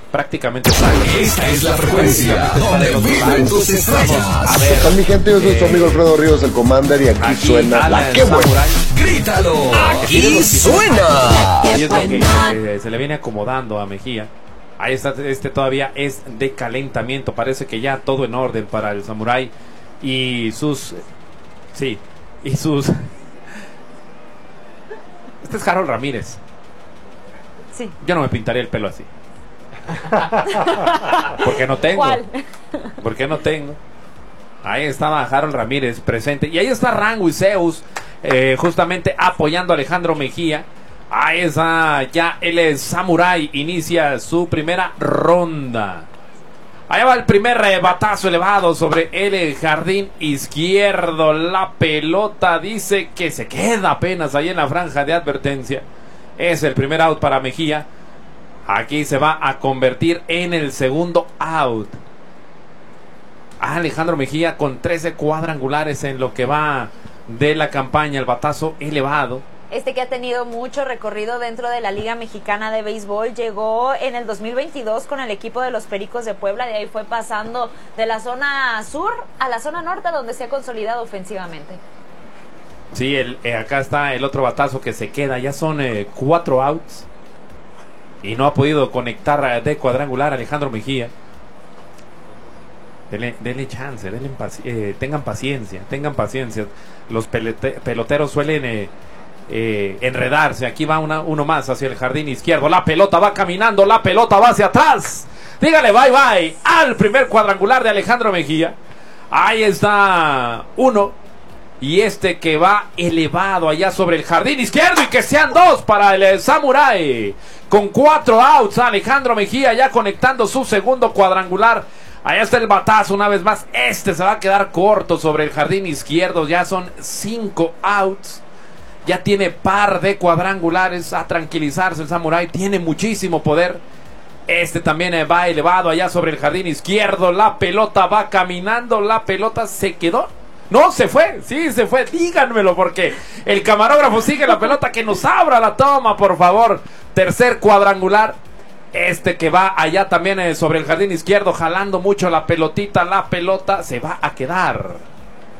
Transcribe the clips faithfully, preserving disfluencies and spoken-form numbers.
prácticamente. Esta es la frecuencia donde viven tus estrellas. A ver, ¿qué tal, mi gente? Yo soy eh, su amigo Alfredo Ríos, el Commander, y aquí, aquí suena la que bueno. Grítalo. Aquí suena. Y es lo que eh, se le viene acomodando a Mejía. Ahí está, este todavía es de calentamiento. Parece que ya todo en orden para el Samurai y sus, sí, y sus. Este es Harold Ramírez. Sí. Yo no me pintaría el pelo así. Porque no tengo. ¿Cuál? Porque no tengo. Ahí estaba Harold Ramírez presente. Y ahí está Rango y Zeus, eh, justamente apoyando a Alejandro Mejía. Ahí está ya el Samurai. Inicia su primera ronda. Allá va el primer eh, batazo elevado sobre el jardín izquierdo. La pelota dice que se queda apenas ahí en la franja de advertencia. Es el primer out para Mejía. Aquí se va a convertir en el segundo out. Alejandro Mejía con trece cuadrangulares en lo que va de la campaña. El batazo elevado. Este que ha tenido mucho recorrido dentro de la Liga Mexicana de Béisbol, llegó en el dos mil veintidós con el equipo de los Pericos de Puebla, de ahí fue pasando de la zona sur a la zona norte, donde se ha consolidado ofensivamente. Sí, el, eh, acá está el otro batazo que se queda, ya son eh, cuatro outs y no ha podido conectar de cuadrangular Alejandro Mejía. Denle, denle chance, denle paci eh, tengan paciencia, tengan paciencia. Los peloteros suelen... Eh, Eh, enredarse. Aquí va una, uno más hacia el jardín izquierdo. La pelota va caminando, la pelota va hacia atrás. Dígale bye bye al primer cuadrangular de Alejandro Mejía. Ahí está uno. Y este que va elevado allá sobre el jardín izquierdo, y que sean dos para el, el Samurai. Con cuatro outs, Alejandro Mejía ya conectando su segundo cuadrangular. Allá está el batazo una vez más. Este se va a quedar corto sobre el jardín izquierdo. Ya son cinco outs. Ya tiene par de cuadrangulares. A tranquilizarse el Samurai. Tiene muchísimo poder. Este también va elevado allá sobre el jardín izquierdo. La pelota va caminando. La pelota se quedó. No, se fue. Sí, se fue. Díganmelo porque el camarógrafo sigue la pelota. Que nos abra la toma, por favor. Tercer cuadrangular. Este que va allá también sobre el jardín izquierdo. Jalando mucho la pelotita. La pelota se va a quedar.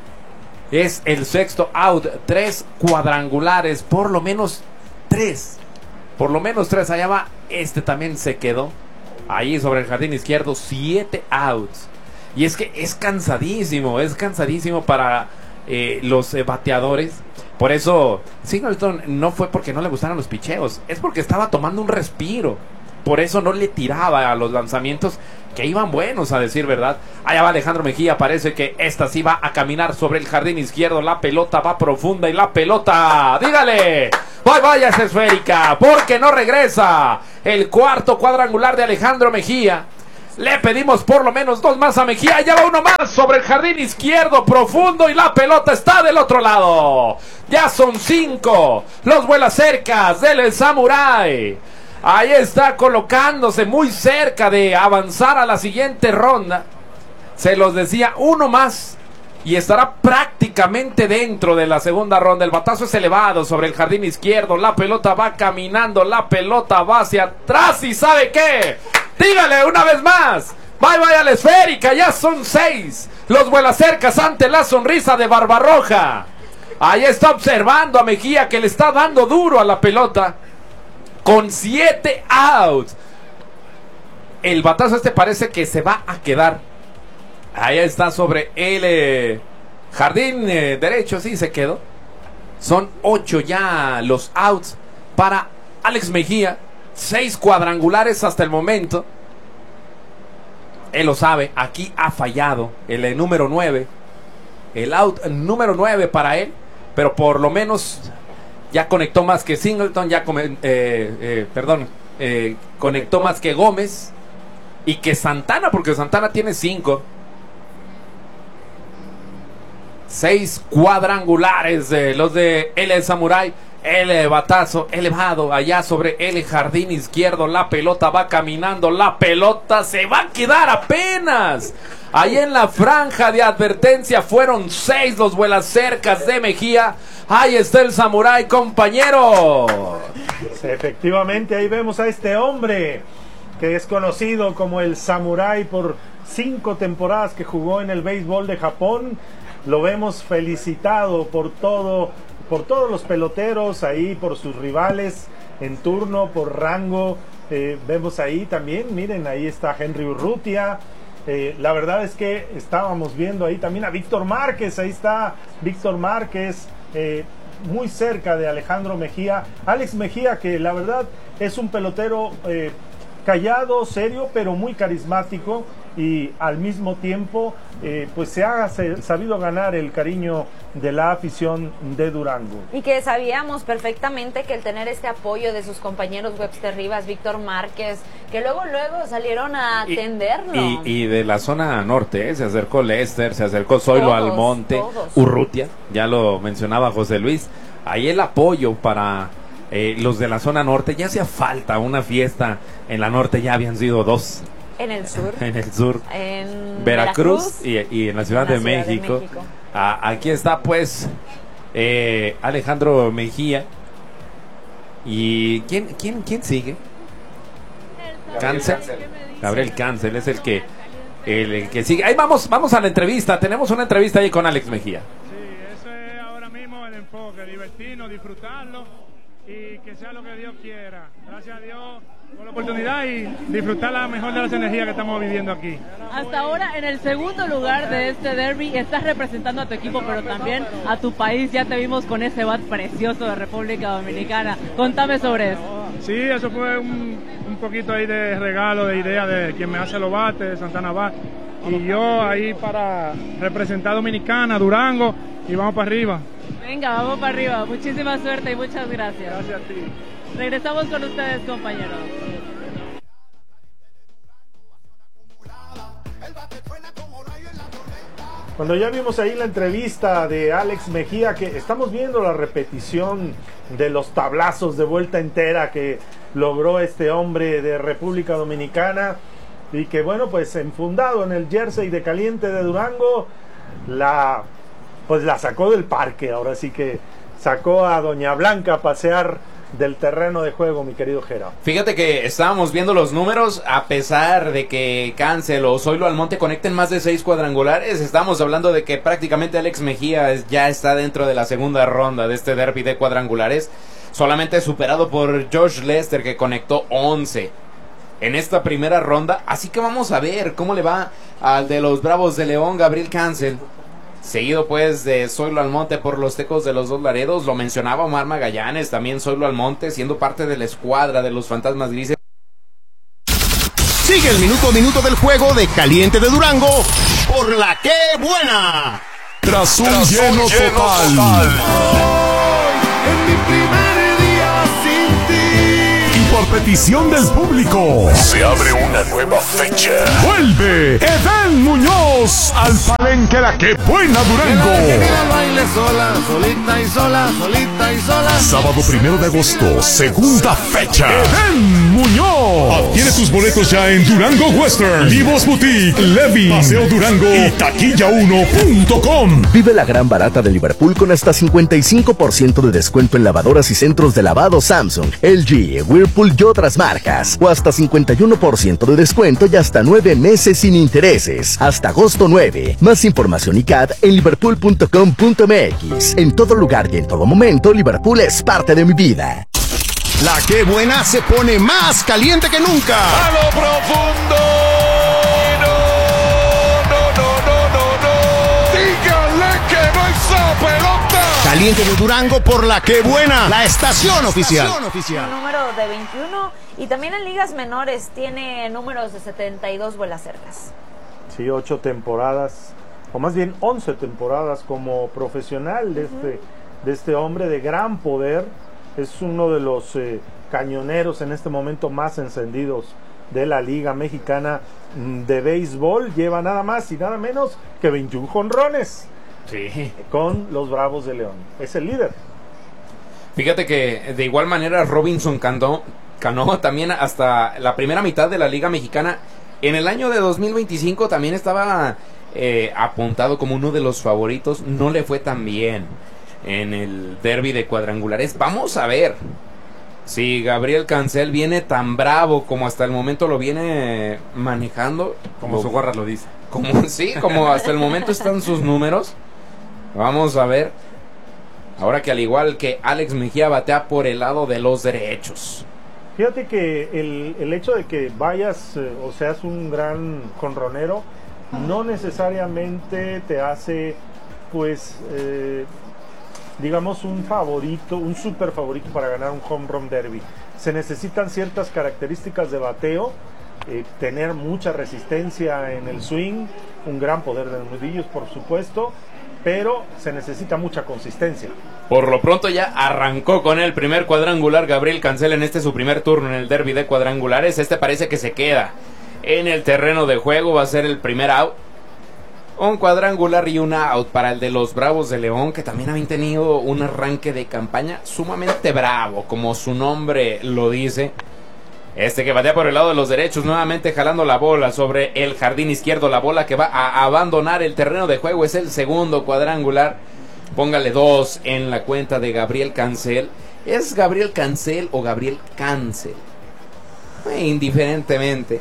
Es el sexto out. Tres cuadrangulares. Por lo menos tres. Por lo menos tres. Allá va. Este también se quedó. Ahí sobre el jardín izquierdo. Siete outs. Y es que es cansadísimo. Es cansadísimo para eh, los eh, bateadores. Por eso Singleton no fue porque no le gustaran los picheos. Es porque estaba tomando un respiro. Por eso no le tiraba a los lanzamientos, que iban buenos, a decir verdad. Allá va Alejandro Mejía. Parece que esta sí va a caminar sobre el jardín izquierdo. La pelota va profunda y la pelota, dígale, bye vaya, es esférica, porque no regresa. El cuarto cuadrangular de Alejandro Mejía. Le pedimos por lo menos dos más a Mejía. Ya va uno más sobre el jardín izquierdo profundo y la pelota está del otro lado. Ya son cinco los vuelas cercas del Samurai. Ahí está colocándose muy cerca de avanzar a la siguiente ronda. Se los decía, uno más y estará prácticamente dentro de la segunda ronda. El batazo es elevado sobre el jardín izquierdo. La pelota va caminando, la pelota va hacia atrás. ¿Y sabe qué? Dígale una vez más. Bye bye a la esférica. Ya son seis los vuelacercas ante la sonrisa de Barbarroja. Ahí está observando a Mejía, que le está dando duro a la pelota. Con siete outs. El batazo este parece que se va a quedar. Ahí está sobre el eh, jardín eh, derecho. Sí, se quedó. Son ocho ya los outs para Alex Mejía. Seis cuadrangulares hasta el momento. Él lo sabe. Aquí ha fallado el eh, número nueve. El out número nueve para él. Pero por lo menos... ya conectó más que Singleton, ya eh, eh, perdón, eh, conectó más que Gómez y que Santana, porque Santana tiene cinco. Seis cuadrangulares de los de el Samurai. El batazo elevado allá sobre el jardín izquierdo. La pelota va caminando, la pelota se va a quedar apenas. Ahí en la franja de advertencia fueron seis los vuelacercas de Mejía. Ahí está el Samurai, compañero. Sí, efectivamente, ahí vemos a este hombre que es conocido como el Samurái por cinco temporadas que jugó en el béisbol de Japón. Lo vemos felicitado por todo, por todos los peloteros ahí, por sus rivales en turno, por rango. Eh, vemos ahí también, miren, ahí está Henry Urrutia. Eh, la verdad es que estábamos viendo ahí también a Víctor Márquez. Ahí está Víctor Márquez, eh, muy cerca de Alejandro Mejía. Alex Mejía, que la verdad es un pelotero eh, callado, serio, pero muy carismático, y al mismo tiempo eh, pues se ha sabido ganar el cariño de la afición de Durango. Y que sabíamos perfectamente que el tener este apoyo de sus compañeros Webster Rivas, Víctor Márquez, que luego luego salieron a atenderlo. Y, y, y de la zona norte, ¿eh? Se acercó Lester, se acercó Zoilo Todos, Almonte, todos. Urrutia, ya lo mencionaba José Luis. Ahí el apoyo para eh, los de la zona norte. Ya hacía falta una fiesta en la norte, ya habían sido dos. En el sur. En el sur. En Veracruz, Veracruz y, y en la Ciudad, en la de, Ciudad México. de México. Ah, aquí está pues eh, Alejandro Mejía. ¿Y quién, quién, quién sigue? Cancel. Gabriel Cancel es el que, el, el que sigue. Ahí vamos, vamos a la entrevista. Tenemos una entrevista ahí con Alex Mejía. Sí, eso es ahora mismo el enfoque, divertirnos, disfrutarlo y que sea lo que Dios quiera. Gracias a Dios por la oportunidad y disfrutar la mejor de las energías que estamos viviendo aquí. Hasta ahora, en el segundo lugar de este derby, estás representando a tu equipo, pero también a tu país. Ya te vimos con ese bat precioso de República Dominicana. Contame sobre eso. Sí, eso fue un, un poquito ahí de regalo, de idea de quien me hace los bates, de Santana Bat. Y yo ahí para representar a Dominicana, Durango, y vamos para arriba. Venga, vamos para arriba. Muchísima suerte y muchas gracias. Gracias a ti. Regresamos con ustedes, compañeros. Cuando ya vimos ahí la entrevista de Alex Mejía, que estamos viendo la repetición de los tablazos de vuelta entera que logró este hombre de República Dominicana, y que bueno, pues enfundado en el jersey de Caliente de Durango, la pues la sacó del parque. Ahora sí que sacó a Doña Blanca a pasear del terreno de juego, mi querido Gera. Fíjate que estábamos viendo los números, a pesar de que Cancel o Zoilo Almonte conecten más de seis cuadrangulares, estamos hablando de que prácticamente Alex Mejía ya está dentro de la segunda ronda de este derby de cuadrangulares, solamente superado por Josh Lester, que conectó once en esta primera ronda. Así que vamos a ver cómo le va al de los Bravos de León, Gabriel Cancel, seguido pues de Zoilo Almonte por los Tecos de los Dos Laredos. Lo mencionaba Omar Magallanes, también Zoilo Almonte siendo parte de la escuadra de los Fantasmas Grises. Sigue el minuto a minuto del juego de Caliente de Durango por la que buena. Tras un Tras lleno, un lleno total. total. En mi primer día sin ti. Y por petición del público se abre una nueva fecha. Vuelve Edén Muñoz al palenque La Que Buena Durango. Sola, solita y sola, solita y sola. Sábado primero de agosto, segunda fecha. Edén Muñoz. Adquiere tus boletos ya en Durango Western, Vivos Boutique, Levi, Paseo Durango y taquilla uno punto com. Vive la gran barata de Liverpool con hasta cincuenta y cinco por ciento de descuento en lavadoras y centros de lavado Samsung, L G, Whirlpool y otras marcas. O hasta cincuenta y uno por ciento de descuento y hasta nueve meses sin intereses. Hasta agosto nueve. Más información y C A D en liverpool punto com punto m x. En todo lugar y en todo momento, Liverpool es parte de mi vida. La Que Buena se pone más caliente que nunca. A lo profundo. No, no, no, no, no, no. Díganle que no esa pelota. Caliente de Durango por La Que Buena, la estación oficial. Un número de veintiuno, y también en ligas menores tiene números de setenta y dos vuelas cercas. Sí, ocho temporadas, o más bien once temporadas como profesional de este, de este hombre de gran poder. Es uno de los eh, cañoneros en este momento más encendidos de la Liga Mexicana de Béisbol. Lleva nada más y nada menos que veintiún jonrones. Sí. Con los Bravos de León. Es el líder. Fíjate que de igual manera Robinson Cano, Cano también hasta la primera mitad de la Liga Mexicana en el año de dos mil veinticinco también estaba eh, apuntado como uno de los favoritos. No le fue tan bien en el derby de cuadrangulares. Vamos a ver Si Gabriel Cancel viene tan bravo como hasta el momento lo viene manejando, como lo, su gorra lo dice, como sí, como hasta el momento están sus números, vamos a ver. Ahora que al igual que Alex Mejía batea por el lado de los derechos. Fíjate que el, el hecho de que vayas eh, o seas un gran jonronero no necesariamente te hace, pues, eh, digamos, un favorito, un super favorito para ganar un home run derby. Se necesitan ciertas características de bateo, eh, tener mucha resistencia en el swing, un gran poder de nudillos, por supuesto, pero se necesita mucha consistencia. Por lo pronto ya arrancó con el primer cuadrangular Gabriel Cancel en este su primer turno en el derby de cuadrangulares. Este parece que se queda en el terreno de juego, va a ser el primer out. Un cuadrangular y un out para el de los Bravos de León, que también habían tenido un arranque de campaña sumamente bravo, como su nombre lo dice. Este que batea por el lado de los derechos, nuevamente jalando la bola sobre el jardín izquierdo. La bola que va a abandonar el terreno de juego es el segundo cuadrangular. Póngale dos en la cuenta de Gabriel Cancel. ¿Es Gabriel Cancel o Gabriel Cancel? Eh, indiferentemente.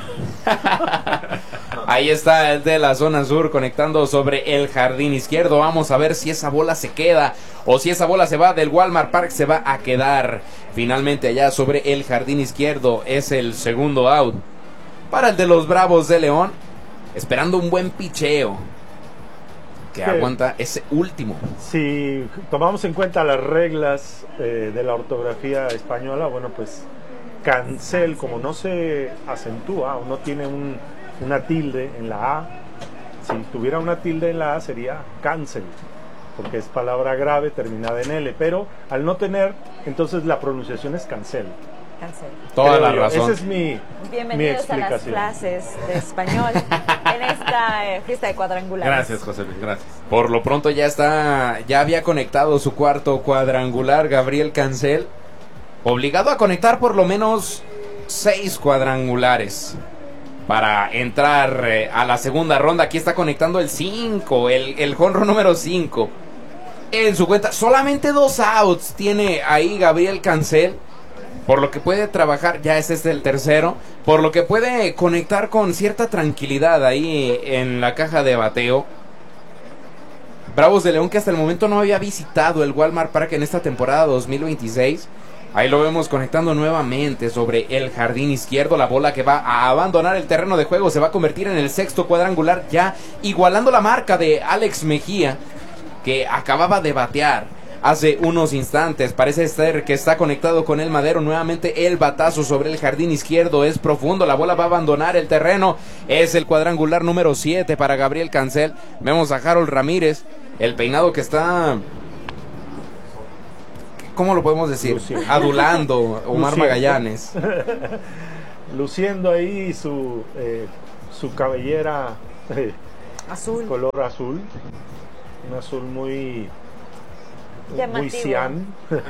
Ahí está el de la zona sur conectando sobre el jardín izquierdo. Vamos a ver si esa bola se queda o si esa bola se va del Walmart Park, se va a quedar finalmente allá sobre el jardín izquierdo. Es el segundo out para el de los Bravos de León, esperando un buen picheo que sí. aguanta ese último. Si tomamos en cuenta las reglas eh, de la ortografía española, bueno, pues Cancel, como no se acentúa o no tiene un, una tilde en la A, si tuviera una tilde en la A sería cancel, porque es palabra grave terminada en L, pero al no tener, entonces la pronunciación es cancel. Cancel. Toda Creo la yo. razón. Esa es mi, mi Bienvenidos a las explicación. clases de español en esta eh, fiesta de cuadrangulares. Gracias, José Luis, gracias. Por lo pronto ya está, ya había conectado su cuarto cuadrangular Gabriel Cancel, obligado a conectar por lo menos seis cuadrangulares para entrar eh, a la segunda ronda. Aquí está conectando el cinco, el, el jonrón número cinco en su cuenta. Solamente dos outs tiene ahí Gabriel Cancel, por lo que puede trabajar, ya este es el tercero, por lo que puede conectar con cierta tranquilidad ahí en la caja de bateo. Bravos de León, que hasta el momento no había visitado el Walmart Park en esta temporada dos mil veintiséis. Ahí lo vemos conectando nuevamente sobre el jardín izquierdo. La bola que va a abandonar el terreno de juego se va a convertir en el sexto cuadrangular, ya igualando la marca de Alex Mejía, que acababa de batear hace unos instantes. Parece ser que está conectado con el madero. Nuevamente el batazo sobre el jardín izquierdo es profundo. La bola va a abandonar el terreno. Es el cuadrangular número siete para Gabriel Cancel. Vemos a Harold Ramírez, el peinado que está, ¿cómo lo podemos decir? Luciendo. Adulando Omar Luciendo. Magallanes. Luciendo ahí su, eh, su cabellera eh, Azul. color azul. Un azul muy... muy Llamativo. cian.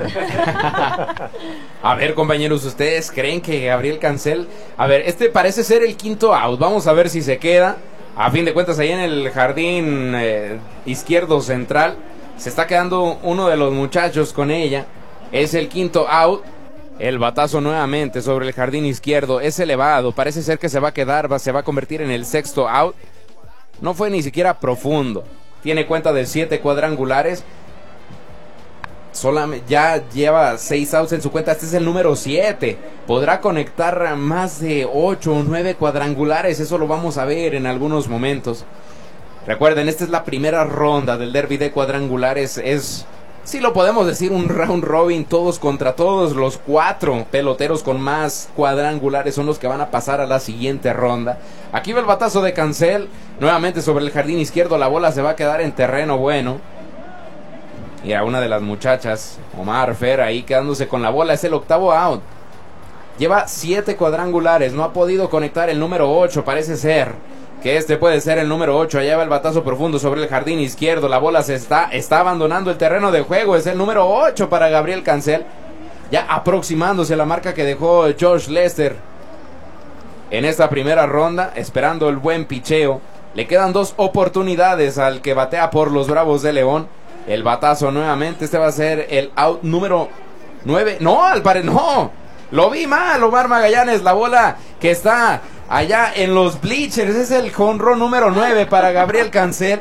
A ver, compañeros, ¿ustedes creen que Gabriel Cancel? A ver, este parece ser el quinto out. Vamos a ver si se queda. A fin de cuentas, ahí en el jardín eh, izquierdo central se está quedando uno de los muchachos con ella. Es el quinto out. El batazo nuevamente sobre el jardín izquierdo es elevado. Parece ser que se va a quedar, va, se va a convertir en el sexto out. No fue ni siquiera profundo. Tiene cuenta de siete cuadrangulares. Solamente, ya lleva seis outs en su cuenta. Este es el número siete. Podrá conectar más de ocho o nueve cuadrangulares. Eso lo vamos a ver en algunos momentos. Recuerden, esta es la primera ronda del derby de cuadrangulares. Es, si lo podemos decir, un round robin, todos contra todos. Los cuatro peloteros con más cuadrangulares son los que van a pasar a la siguiente ronda. Aquí va el batazo de Cancel. Nuevamente sobre el jardín izquierdo. La bola se va a quedar en terreno bueno. Y a una de las muchachas, Omar Fer, ahí quedándose con la bola. Es el octavo out. Lleva siete cuadrangulares. No ha podido conectar el número ocho. Parece ser que este puede ser el número ocho. Allá va el batazo profundo sobre el jardín izquierdo. La bola se está, está abandonando el terreno de juego. Es el número ocho para Gabriel Cancel. Ya aproximándose a la marca que dejó George Lester en esta primera ronda. Esperando el buen picheo. Le quedan dos oportunidades al que batea por los Bravos de León. El batazo nuevamente, este va a ser el out número nueve, no, al parecer, no. Lo vi mal, Omar Magallanes, la bola que está allá en los bleachers, es el jonrón número nueve para Gabriel Cancel.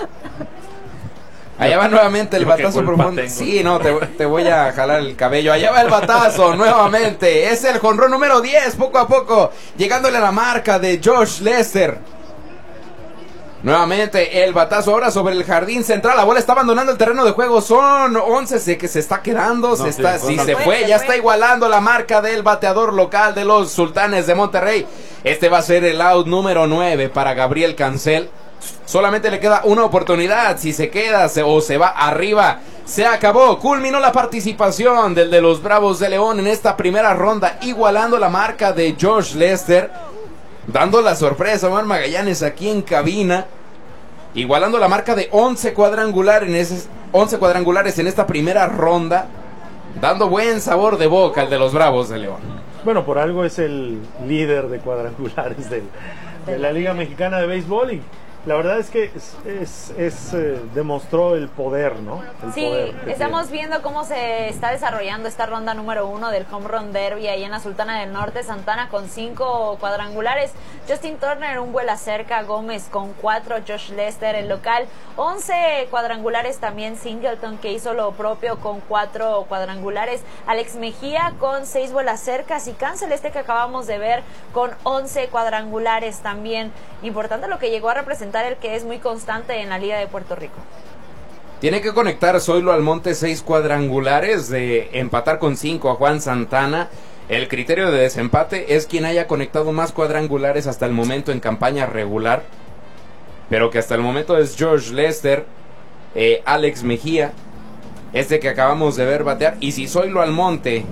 Allá va nuevamente el batazo profundo. Sí, no, te, te voy a jalar el cabello. Allá va el batazo nuevamente. Es el jonrón número diez, poco a poco, llegándole a la marca de Josh Lester. Nuevamente el batazo ahora sobre el jardín central. La bola está abandonando el terreno de juego. Son once se, que se está quedando. No, se está, sí, sí se fue, se ya fue. Está igualando la marca del bateador local de los Sultanes de Monterrey. Este va a ser el out número nueve para Gabriel Cancel. Solamente le queda una oportunidad. Si se queda se, o se va arriba, se acabó. Culminó la participación del de los Bravos de León en esta primera ronda, igualando la marca de Josh Lester. Dando la sorpresa a Omar Magallanes aquí en cabina, igualando la marca de once cuadrangulares, once cuadrangulares en esta primera ronda, dando buen sabor de boca al de los Bravos de León. Bueno, por algo es el líder de cuadrangulares del, de la Liga Mexicana de Béisbol y la verdad es que es, es, es eh, demostró el poder, ¿no? El sí, poder estamos tiene. viendo cómo se está desarrollando esta ronda número uno del Home Run Derby ahí en la Sultana del Norte. Santana con cinco cuadrangulares, Justin Turner un vuela cerca, Gómez con cuatro, Josh Lester el local, once cuadrangulares también Singleton que hizo lo propio con cuatro cuadrangulares, Alex Mejía con seis vuelas cercas y Cancel este que acabamos de ver con once cuadrangulares también. Importante lo que llegó a representar el que es muy constante en la Liga de Puerto Rico. Tiene que conectar Zoilo Almonte seis cuadrangulares, de empatar con cinco a Juan Santana. El criterio de desempate es quien haya conectado más cuadrangulares hasta el momento en campaña regular, pero que hasta el momento es George Lester, eh, Alex Mejía, este que acabamos de ver batear. Y si Zoilo Almonte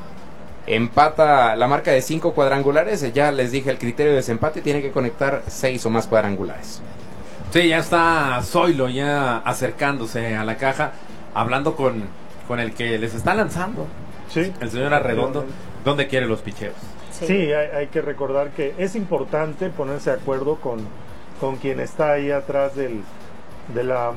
empata la marca de cinco cuadrangulares, ya les dije el criterio de desempate, tiene que conectar seis o más cuadrangulares. Sí, ya está Zoilo ya acercándose a la caja, hablando con, con el que les está lanzando, sí, el señor Arredondo, dónde quiere los picheros. Sí, sí hay, hay que recordar que es importante ponerse de acuerdo con, con quien está ahí atrás del, de la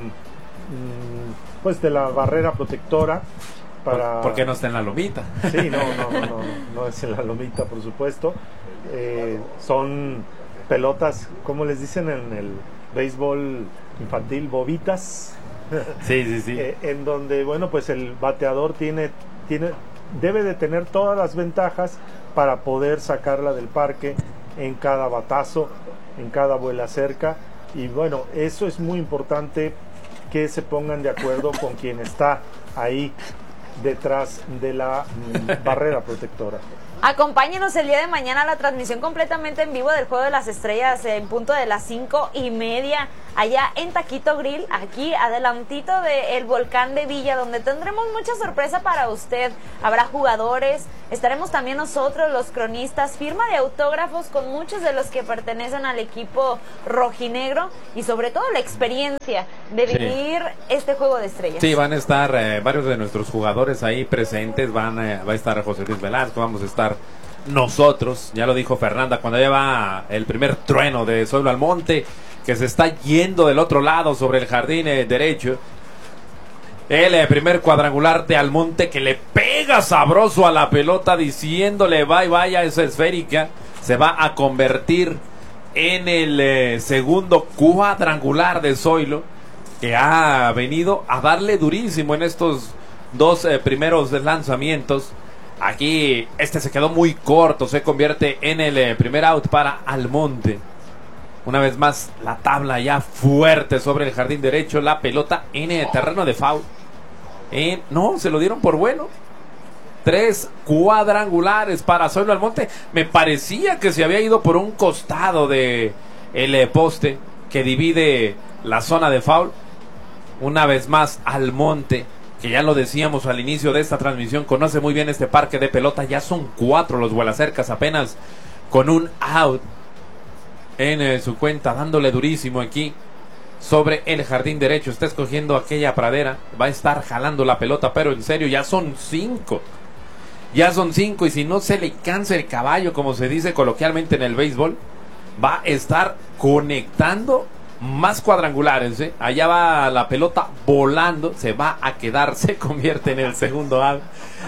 pues de la barrera protectora. Para... ¿Por qué no está en la lomita? Sí, no, no, no, no, no es en la lomita, por supuesto. Eh, son pelotas, como les dicen en el béisbol infantil, bobitas. Sí, sí, sí. Eh, en donde, bueno, pues el bateador tiene, tiene, debe de tener todas las ventajas para poder sacarla del parque en cada batazo, en cada vuela cerca. Y bueno, eso es muy importante, que se pongan de acuerdo con quien está ahí detrás de la mm, barrera protectora. Acompáñenos el día de mañana a la transmisión completamente en vivo del Juego de las Estrellas en punto de las cinco y media allá en Taquito Grill, aquí adelantito del Volcán de Villa, donde tendremos mucha sorpresa para usted. Habrá jugadores, estaremos también nosotros los cronistas, firma de autógrafos con muchos de los que pertenecen al equipo rojinegro y sobre todo la experiencia de vivir sí. este Juego de Estrellas. Sí, van a estar eh, varios de nuestros jugadores ahí presentes, van eh, va a estar José Luis Velasco, vamos a estar nosotros, ya lo dijo Fernanda, cuando lleva el primer trueno de Zoilo Almonte, que se está yendo del otro lado sobre el jardín eh, derecho. El eh, primer cuadrangular de Almonte que le pega sabroso a la pelota diciéndole bye bye a esa esférica. Se va a convertir en el eh, segundo cuadrangular de Zoilo, que ha venido a darle durísimo en estos dos eh, primeros lanzamientos. Aquí este se quedó muy corto, se convierte en el eh, primer out para Almonte. Una vez más la tabla ya fuerte sobre el jardín derecho, la pelota en el terreno de foul. Eh, no, se lo dieron por bueno. Tres cuadrangulares para Zoilo Almonte. Me parecía que se había ido por un costado de el eh, poste que divide la zona de foul. Una vez más Almonte, que ya lo decíamos al inicio de esta transmisión, conoce muy bien este parque de pelota. Ya son cuatro los vuelacercas apenas con un out en eh, su cuenta, dándole durísimo aquí sobre el jardín derecho. Está escogiendo aquella pradera, va a estar jalando la pelota, pero en serio, ya son cinco. Ya son cinco y si no se le cansa el caballo, como se dice coloquialmente en el béisbol, va a estar conectando más cuadrangulares, ¿eh? Allá va la pelota volando, se va a quedar, se convierte en el segundo out.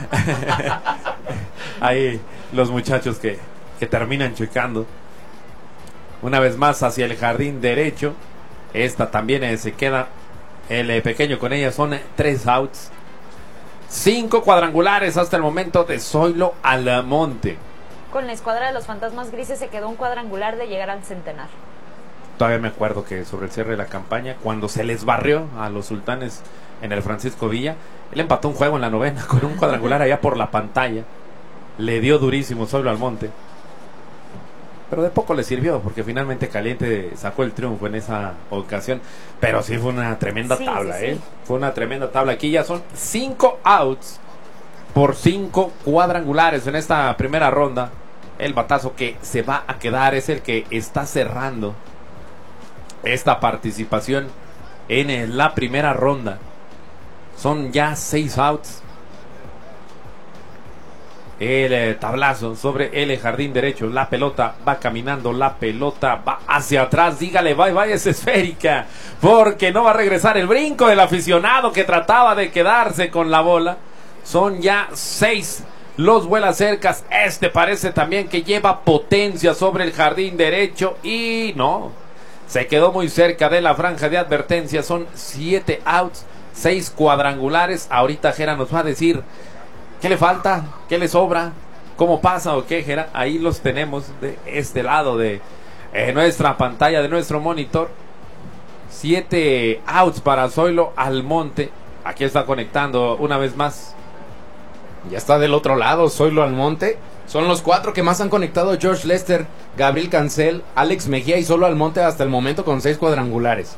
Ahí los muchachos que, que terminan checando. Una vez más hacia el jardín derecho. Esta también eh, se queda el eh, pequeño con ella, son eh, tres outs. Cinco cuadrangulares hasta el momento de Zoilo Almonte. Con la escuadra de los fantasmas grises se quedó un cuadrangular de llegar al centenar. Todavía me acuerdo que sobre el cierre de la campaña, cuando se les barrió a los sultanes en el Francisco Villa, él empató un juego en la novena con un cuadrangular allá por la pantalla. Le dio durísimo Zoilo Almonte. Pero de poco le sirvió, porque finalmente Caliente sacó el triunfo en esa ocasión. Pero sí fue una tremenda sí, tabla, sí, sí. ¿eh? Fue una tremenda tabla. Aquí ya son cinco outs por cinco cuadrangulares en esta primera ronda. El batazo que se va a quedar es el que está cerrando esta participación en la primera ronda. Son ya seis outs. El eh, tablazo sobre el jardín derecho. La pelota va caminando, la pelota va hacia atrás. Dígale, bye bye, es esférica, porque no va a regresar el brinco del aficionado que trataba de quedarse con la bola. Son ya seis los vuelas cercas. Este parece también que lleva potencia sobre el jardín derecho y no, se quedó muy cerca de la franja de advertencia. Son siete outs, seis cuadrangulares. Ahorita Jera nos va a decir qué le falta, qué le sobra, cómo pasa o qué, Jera. Ahí los tenemos de este lado de eh, nuestra pantalla, de nuestro monitor. Siete outs para Zoilo Almonte. Aquí está conectando una vez más. Ya está del otro lado Zoilo Almonte. Son los cuatro que más han conectado: George Lester, Gabriel Cancel, Alex Mejía y Zoilo Almonte hasta el momento con seis cuadrangulares.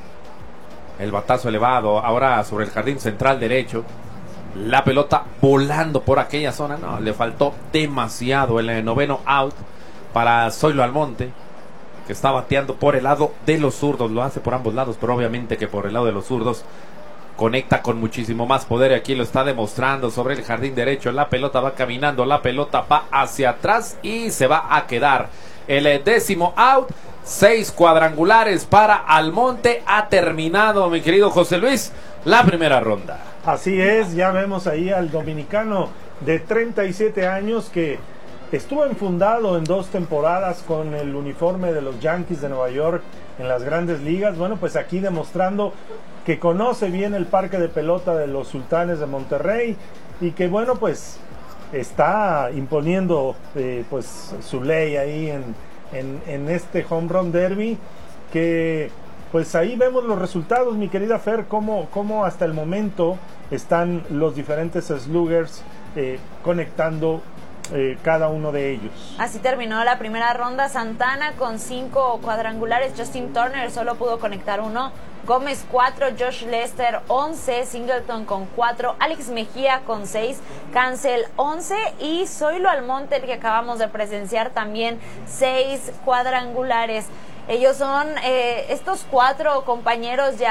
El batazo elevado ahora sobre el jardín central derecho. La pelota volando por aquella zona. No, le faltó demasiado. El noveno out para Zoilo Almonte, que está bateando por el lado de los zurdos. Lo hace por ambos lados, pero obviamente que por el lado de los zurdos conecta con muchísimo más poder. Aquí lo está demostrando sobre el jardín derecho. La pelota va caminando, la pelota va hacia atrás y se va a quedar. El décimo out. Seis cuadrangulares para Almonte. Ha terminado, mi querido José Luis, la primera ronda. Así es, ya vemos ahí al dominicano de treinta y siete años que estuvo enfundado en dos temporadas con el uniforme de los Yankees de Nueva York en las grandes ligas. Bueno, pues aquí demostrando que conoce bien el parque de pelota de los Sultanes de Monterrey y que, bueno, pues está imponiendo eh, pues su ley ahí en, en, en este Home Run Derby, que pues ahí vemos los resultados, mi querida Fer, cómo, cómo hasta el momento están los diferentes sluggers eh, conectando eh, cada uno de ellos. Así terminó la primera ronda. Santana con cinco cuadrangulares, Justin Turner solo pudo conectar uno, Gómez cuatro, Josh Lester once, Singleton con cuatro, Alex Mejía con seis, Cancel once y Zoilo Almonte, el que acabamos de presenciar, también seis cuadrangulares. Ellos son, eh, estos cuatro compañeros ya